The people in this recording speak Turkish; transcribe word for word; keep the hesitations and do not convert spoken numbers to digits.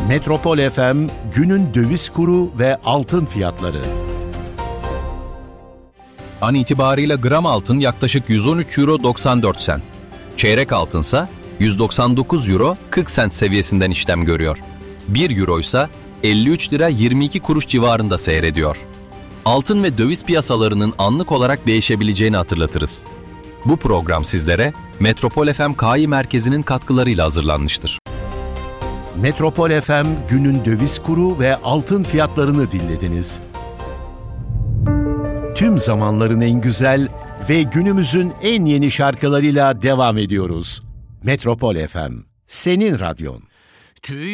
Metropol F M günün döviz kuru ve altın fiyatları. An itibariyle gram altın yaklaşık yüz on üç euro doksan dört sent. Çeyrek altınsa yüz doksan dokuz euro kırk sent seviyesinden işlem görüyor. bir euro ise elli üç lira yirmi iki kuruş civarında seyrediyor. Altın ve döviz piyasalarının anlık olarak değişebileceğini hatırlatırız. Bu program sizlere Metropol F M K I Merkezi'nin katkılarıyla hazırlanmıştır. Metropol F M günün döviz kuru ve altın fiyatlarını dinlediniz. Tüm zamanların en güzel ve günümüzün en yeni şarkılarıyla devam ediyoruz. Metropol F M, senin radyon. Tüy